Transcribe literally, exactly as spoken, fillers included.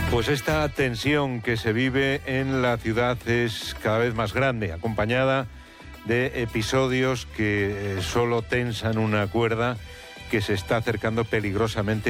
Pues esta tensión que se vive en la ciudad es cada vez más grande, acompañada de episodios que eh, solo tensan una cuerda que se está acercando peligrosamente